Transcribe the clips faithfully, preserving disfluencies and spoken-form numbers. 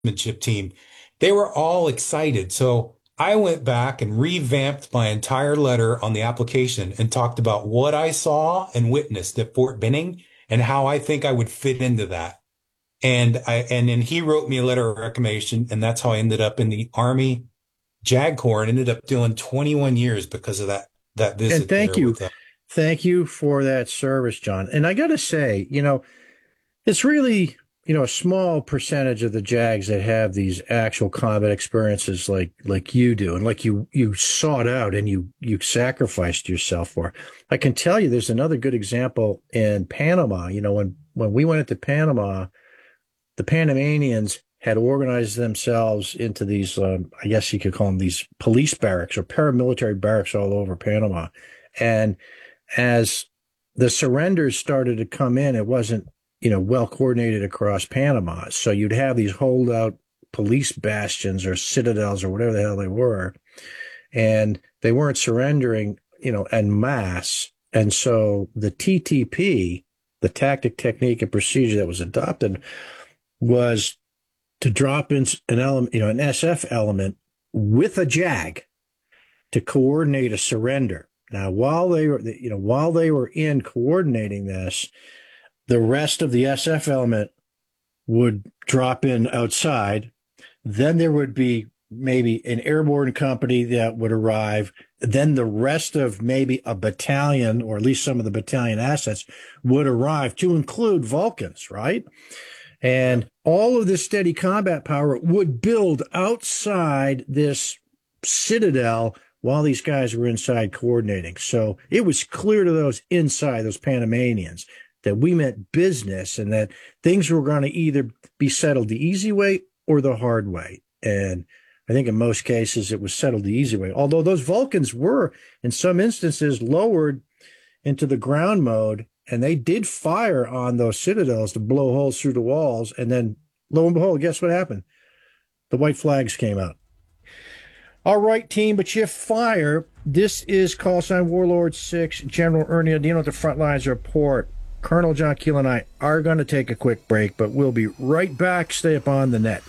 sportsmanship team. They were all excited. So I went back and revamped my entire letter on the application and talked about what I saw and witnessed at Fort Benning and how I think I would fit into that. And I, and then he wrote me a letter of recommendation, and that's how I ended up in the Army JAG Corps and ended up doing twenty-one years because of that, that visit. And thank there you. with them. Thank you for that service, John. And I got to say, you know, it's really, you know, a small percentage of the JAGs that have these actual combat experiences like like you do, and like you you sought out and you you sacrificed yourself for. I can tell you there's another good example in Panama. You know, when when we went into Panama, the Panamanians had organized themselves into these, um, I guess you could call them these police barracks or paramilitary barracks all over Panama. And as the surrenders started to come in, it wasn't, you know, well coordinated across Panama. So you'd have these holdout police bastions or citadels or whatever the hell they were, and they weren't surrendering, you know, en masse. And so the T T P, the tactic, technique, and procedure that was adopted was to drop in an element, you know, an S F element with a JAG to coordinate a surrender. Now, while they were, you know, while they were in coordinating this, the rest of the S F element would drop in outside. Then there would be maybe an airborne company that would arrive. Then the rest of maybe a battalion, or at least some of the battalion assets, would arrive, to include Vulcans, right? And all of this steady combat power would build outside this citadel while these guys were inside coordinating. So it was clear to those inside, those Panamanians, that we meant business and that things were going to either be settled the easy way or the hard way. And I think in most cases it was settled the easy way, although those Vulcans were, in some instances, lowered into the ground mode, and they did fire on those citadels to blow holes through the walls. And then, lo and behold, guess what happened? The white flags came out. All right, team, but you fire. This is Call Sign Warlord six, General Ernie Odino at the Front Lines Report. Colonel John Keel and I are going to take a quick break, but we'll be right back. Stay up on the net.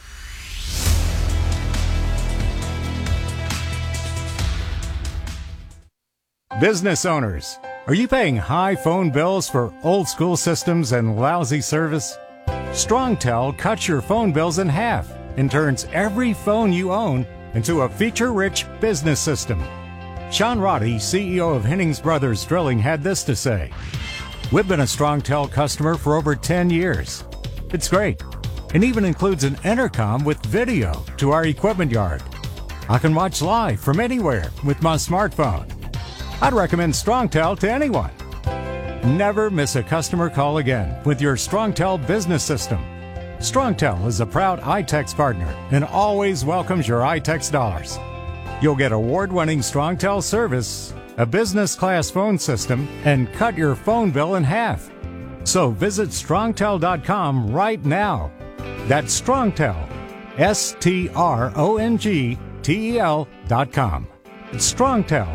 Business owners, are you paying high phone bills for old school systems and lousy service? StrongTel cuts your phone bills in half and turns every phone you own into a feature-rich business system. Sean Roddy, C E O of Hennings Brothers Drilling, had this to say: "We've been a StrongTel customer for over ten years. It's great. It even includes an intercom with video to our equipment yard. I can watch live from anywhere with my smartphone. I'd recommend StrongTel to anyone. Never miss a customer call again with your StrongTel business system. StrongTel is a proud iTex partner and always welcomes your iTex dollars. You'll get award-winning StrongTel service, a business-class phone system, and cut your phone bill in half. So visit strongtel dot com right now. That's StrongTel, S T R O N G T E L dot com. It's StrongTel.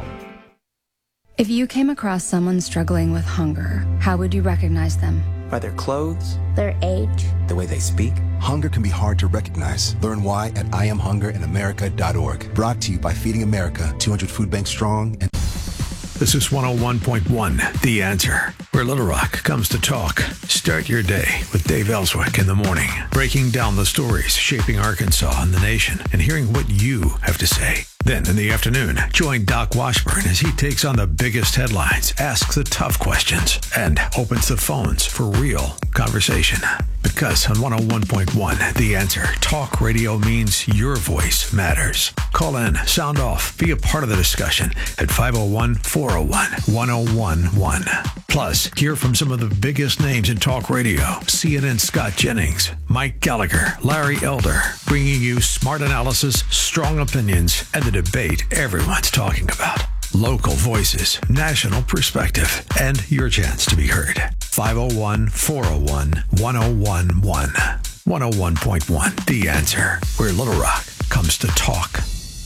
If you came across someone struggling with hunger, how would you recognize them? By their clothes, their age, the way they speak. Hunger can be hard to recognize. Learn why at I am hunger in america dot org. Brought to you by Feeding America, two hundred Food Banks Strong. And this is one oh one point one, The Answer, where Little Rock comes to talk. Start your day with Dave Ellswick in the morning, breaking down the stories shaping Arkansas and the nation, and hearing what you have to say. Then in the afternoon, join Doc Washburn as he takes on the biggest headlines, asks the tough questions, and opens the phones for real conversation. Because on one oh one point one, The Answer, talk radio means your voice matters. Call in, sound off, be a part of the discussion at five oh one, four oh one, one oh one one. Plus, hear from some of the biggest names in talk radio. C N N's Scott Jennings, Mike Gallagher, Larry Elder, bringing you smart analysis, strong opinions, and the debate everyone's talking about. Local voices, national perspective, and your chance to be heard. five oh one, four oh one, one oh one one. one oh one point one, The Answer, where Little Rock comes to talk.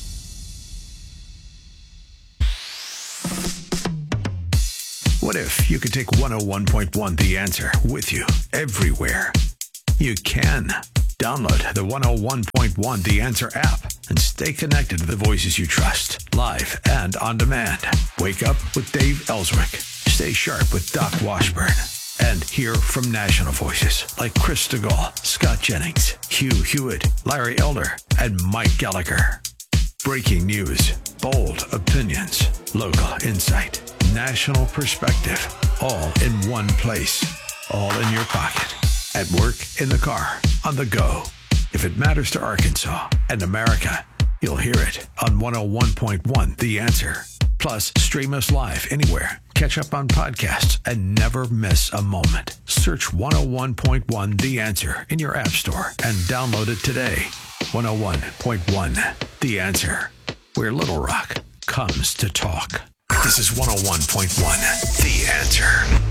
What if you could take one oh one point one, The Answer, with you everywhere? You can. Download the one oh one point one The Answer app and stay connected to the voices you trust, live and on demand. Wake up with Dave Ellswick. Stay sharp with Doc Washburn. And hear from national voices like Chris DeGaulle, Scott Jennings, Hugh Hewitt, Larry Elder, and Mike Gallagher. Breaking news, bold opinions, local insight, national perspective, all in one place, all in your pocket. At work, in the car, on the go. If it matters to Arkansas and America, you'll hear it on one oh one point one The Answer. Plus, stream us live anywhere. Catch up on podcasts and never miss a moment. Search one oh one point one The Answer in your app store and download it today. one oh one point one The Answer, where Little Rock comes to talk. This is one oh one point one The Answer.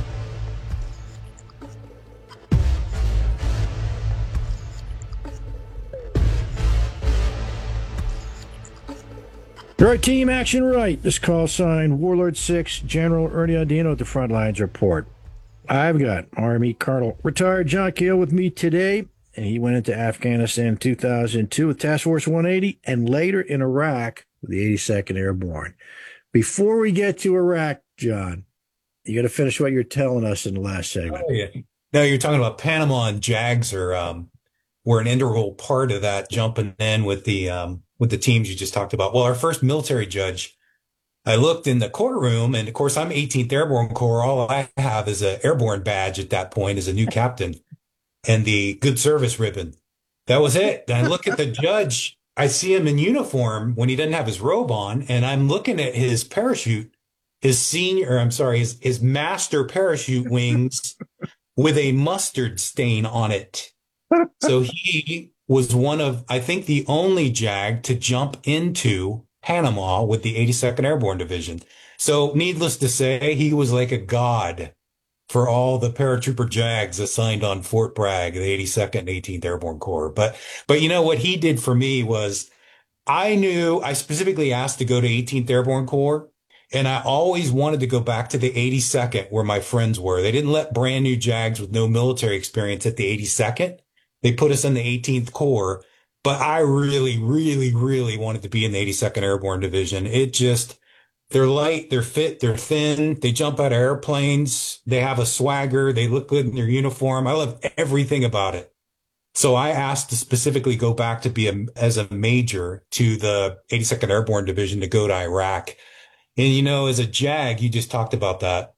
All right, team action right. This call sign Warlord six, General Ernie Audino at the front lines report. I've got Army Colonel retired John Keel with me today, and he went into Afghanistan in two thousand two with Task Force one eighty and later in Iraq with the eighty-second Airborne. Before we get to Iraq, John, you got to finish what you're telling us in the last segment. Oh, yeah. No, you're talking about Panama and JAGs are um, were an integral part of that, jumping in with the um, with the teams you just talked about. Well, our first military judge, I looked in the courtroom, and of course, I'm eighteenth Airborne Corps. All I have is an airborne badge at that point as a new captain and the good service ribbon. That was it. And I look at the judge. I see him in uniform when he doesn't have his robe on, and I'm looking at his parachute, his senior, or I'm sorry, his, his master parachute wings with a mustard stain on it. So he was one of, I think, the only JAG to jump into Panama with the eighty-second Airborne Division. So needless to say, he was like a god for all the paratrooper JAGs assigned on Fort Bragg, the eighty-second and eighteenth Airborne Corps. But, but you know, what he did for me was I knew I specifically asked to go to eighteenth Airborne Corps, and I always wanted to go back to the eighty-second where my friends were. They didn't let brand new JAGs with no military experience at the eighty-second. They put us in the eighteenth Corps, but I really, really, really wanted to be in the eighty-second Airborne Division. It just, they're light, they're fit, they're thin, they jump out of airplanes, they have a swagger, they look good in their uniform. I love everything about it. So I asked to specifically go back to be a, as a major to the eighty-second Airborne Division to go to Iraq. And, you know, as a JAG, you just talked about that.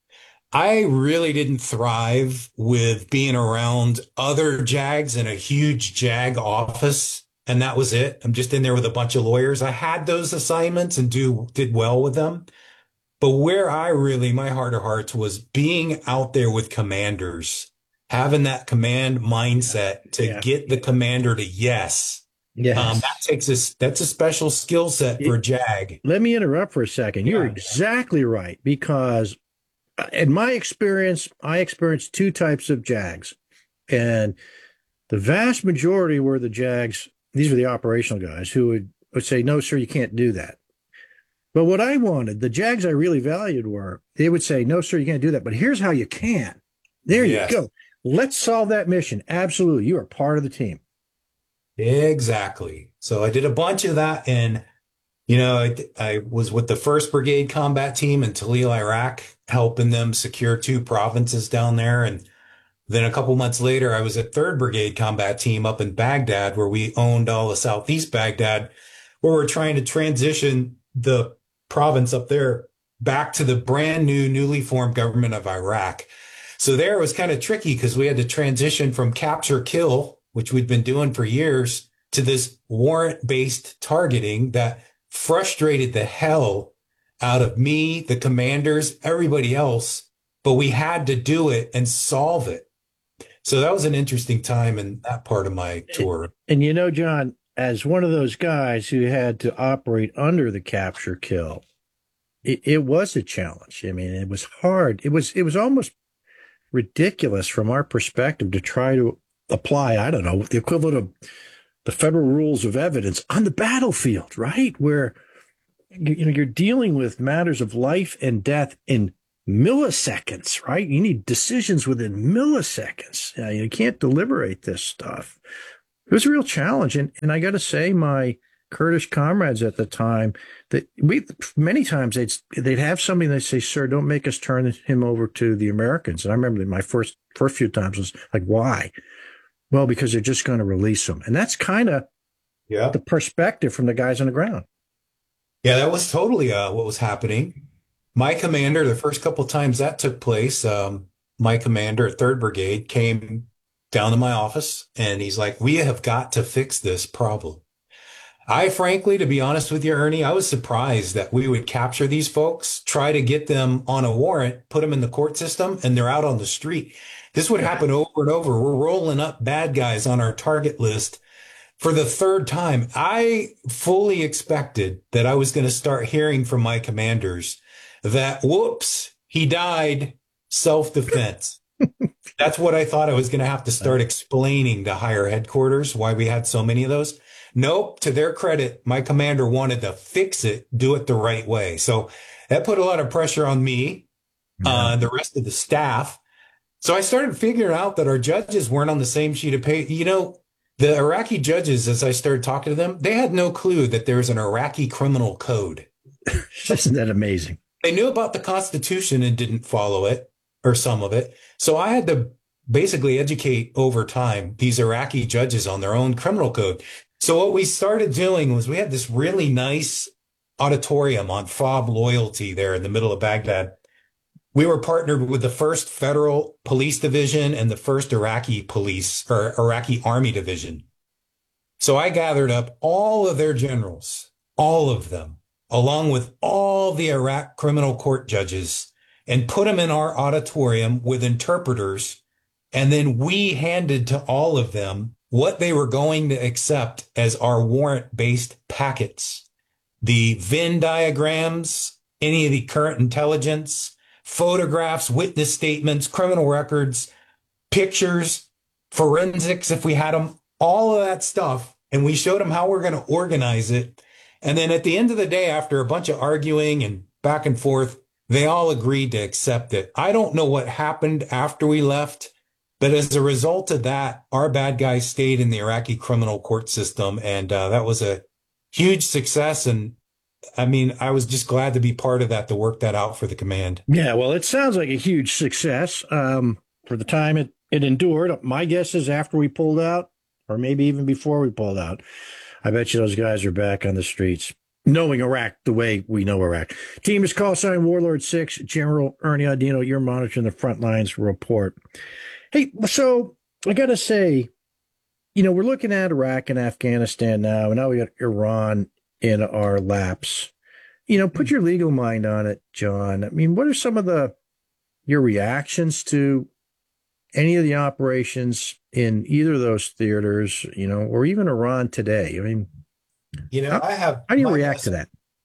I really didn't thrive with being around other JAGs in a huge JAG office. And that was it. I'm just in there with a bunch of lawyers. I had those assignments and do did well with them. But where I really, my heart of hearts was being out there with commanders, having that command mindset to yeah. get the commander to yes. Yes. Um, that takes us, that's a special skill set for a JAG. Let me interrupt for a second. You're Yeah. exactly right, because in my experience, I experienced two types of JAGs, and the vast majority were the JAGs. These were the operational guys who would, would say, no, sir, you can't do that. But what I wanted, the JAGs I really valued were, they would say, no, sir, you can't do that, but here's how you can. There Yes. you go. Let's solve that mission. Absolutely. You are part of the team. Exactly. So I did a bunch of that, and you know, I, I was with the first Brigade Combat Team in Talil, Iraq, helping them secure two provinces down there. And then a couple months later, I was at third Brigade Combat Team up in Baghdad, where we owned all of Southeast Baghdad, where we're trying to transition the province up there back to the brand new, newly formed government of Iraq. So there it was kind of tricky because we had to transition from capture kill, which we'd been doing for years, to this warrant-based targeting that frustrated the hell out of me, the commanders, everybody else, but we had to do it and solve it. So that was an interesting time in that part of my tour. And, and you know, John, as one of those guys who had to operate under the capture kill, it, it was a challenge. I mean, it was hard. It was, it was almost ridiculous from our perspective to try to apply, I don't know, the equivalent of the federal rules of evidence on the battlefield, right? Where, you know, you're dealing with matters of life and death in milliseconds, right? You need decisions within milliseconds. Uh, you can't deliberate this stuff. It was a real challenge. And, and I got to say, my Kurdish comrades at the time, that we many times they'd, they'd have somebody and they'd say, sir, don't make us turn him over to the Americans. And I remember my first, first few times was like, why? Well, because they're just going to release him. And that's kind of Yeah. the perspective from the guys on the ground. Yeah, that was totally uh, what was happening. My commander, the first couple of times that took place, um, my commander at third Brigade came down to my office and he's like, we have got to fix this problem. I frankly, to be honest with you, Ernie, I was surprised that we would capture these folks, try to get them on a warrant, put them in the court system, and they're out on the street. This would happen over and over. We're rolling up bad guys on our target list for the third time. I fully expected that I was going to start hearing from my commanders that, whoops, he died, self-defense. That's what I thought I was going to have to start explaining to higher headquarters, why we had so many of those. Nope. To their credit, my commander wanted to fix it, do it the right way. So that put a lot of pressure on me, Yeah. uh, the rest of the staff. So I started figuring out that our judges weren't on the same sheet of paper. You know, the Iraqi judges, as I started talking to them, they had no clue that there was an Iraqi criminal code. Isn't that amazing? They knew about the Constitution and didn't follow it, or some of it. So I had to basically educate over time these Iraqi judges on their own criminal code. So what we started doing was we had this really nice auditorium on FOB loyalty there in the middle of Baghdad. We were partnered with the first Federal Police Division and the first Iraqi Police or Iraqi Army Division. So I gathered up all of their generals, all of them, along with all the Iraq criminal court judges, and put them in our auditorium with interpreters. And then we handed to all of them what they were going to accept as our warrant-based packets. The Venn diagrams, any of the current intelligence, photographs, witness statements, criminal records, pictures, forensics, if we had them, all of that stuff. And we showed them how we're going to organize it. And then at the end of the day, after a bunch of arguing and back and forth, they all agreed to accept it. I don't know what happened after we left, but as a result of that, our bad guys stayed in the Iraqi criminal court system. And uh, that was a huge success. And I mean, I was just glad to be part of that, to work that out for the command. Yeah, well, it sounds like a huge success um, for the time it, it endured. My guess is after we pulled out, or maybe even before we pulled out, I bet you those guys are back on the streets, knowing Iraq the way we know Iraq. Team is call sign Warlord six, General Ernie Audino. You're monitoring the front lines report. Hey, so I got to say, you know, we're looking at Iraq and Afghanistan now, and now we got Iran in our laps. You know, put your legal mind on it, John. I mean, what are some of the your reactions to any of the operations in either of those theaters, you know, or even Iran today? I mean, You know, how, I have. how do you my react best, to that?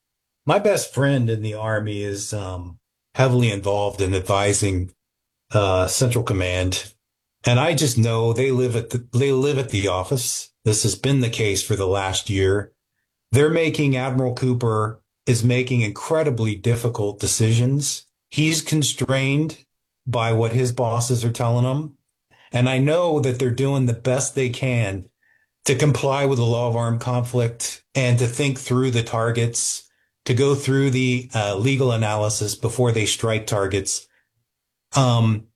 My best friend in the Army is um, heavily involved in advising uh, Central Command. And I just know they live at the, they live at the office. This has been the case for the last year. They're making, Admiral Cooper is making incredibly difficult decisions. He's constrained by what his bosses are telling him. And I know that they're doing the best they can to comply with the law of armed conflict and to think through the targets, to go through the uh, legal analysis before they strike targets. Um,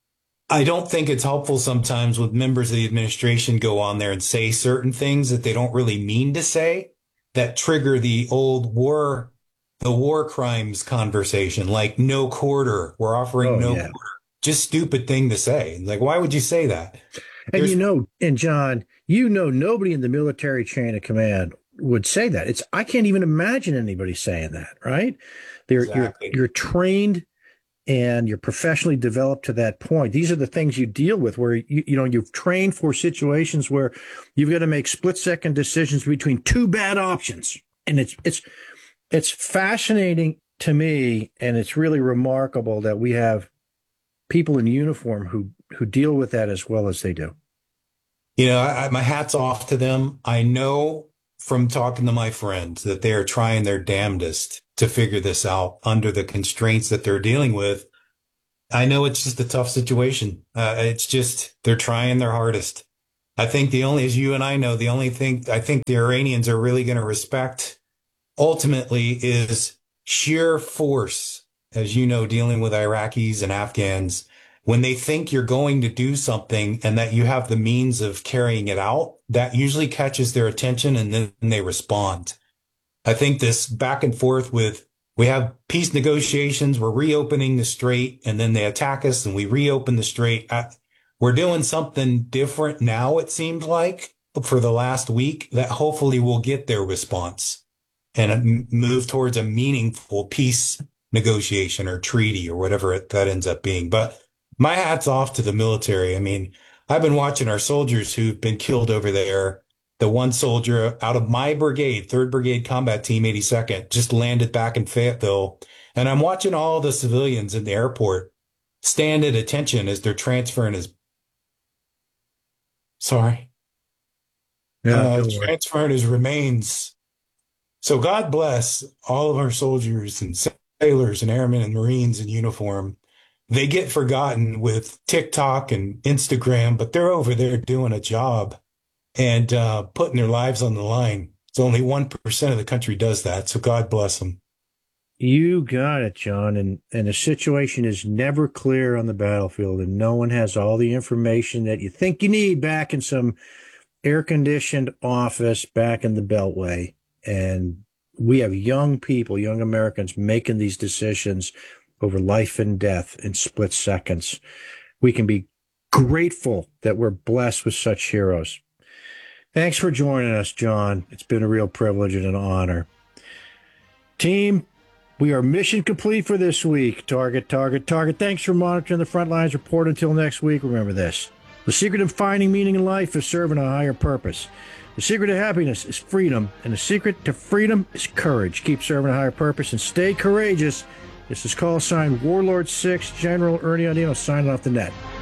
I don't think it's helpful sometimes when members of the administration go on there and say certain things that they don't really mean to say, that trigger the old war, the war crimes conversation, like no quarter. We're offering Oh, no yeah. quarter. Just stupid thing to say. Like, why would you say that? And There's- you know, and John, you know, nobody in the military chain of command would say that. It's I can't even imagine anybody saying that, right? They're Exactly. you're you're trained and you're professionally developed to that point. These are the things you deal with where you you know you've trained for situations where you've got to make split second decisions between two bad options. And it's it's it's fascinating to me, and it's really remarkable that we have people in uniform who who deal with that as well as they do. You know, I, I, my hat's off to them. I know from talking to my friends that they are trying their damnedest to figure this out under the constraints that they're dealing with. I know it's just a tough situation. Uh, it's just, they're trying their hardest. I think the only, as you and I know, the only thing I think the Iranians are really going to respect ultimately is sheer force, as you know, dealing with Iraqis and Afghans. When they think you're going to do something and that you have the means of carrying it out, that usually catches their attention and then they respond. I think this back and forth with, we have peace negotiations, we're reopening the strait, and then they attack us and we reopen the strait. We're doing something different now, it seemed like, for the last week that hopefully will get their response and move towards a meaningful peace negotiation or treaty or whatever it, that ends up being. But my hat's off to the military. I mean, I've been watching our soldiers who've been killed over there. The one soldier out of my brigade, third Brigade Combat Team eighty-second, just landed back in Fayetteville. And I'm watching all the civilians in the airport stand at attention as they're transferring his, sorry, Yeah, uh, transferring his remains. So God bless all of our soldiers and sailors and airmen and Marines in uniform. They get forgotten with TikTok and Instagram, but they're over there doing a job and uh, putting their lives on the line. It's only one percent of the country does that. So God bless them. You got it, John. And, and the situation is never clear on the battlefield, and no one has all the information that you think you need back in some air-conditioned office back in the Beltway. And we have young people, young Americans making these decisions over life and death in split seconds. We can be grateful that we're blessed with such heroes. Thanks for joining us, John. It's been a real privilege and an honor. Team, we are mission complete for this week. Target, target, target. Thanks for monitoring the Frontlines Report. Until next week, remember this. The secret of finding meaning in life is serving a higher purpose. The secret of happiness is freedom, and the secret to freedom is courage. Keep serving a higher purpose and stay courageous. This is call sign Warlord six, General Ernie Andino signing off the net.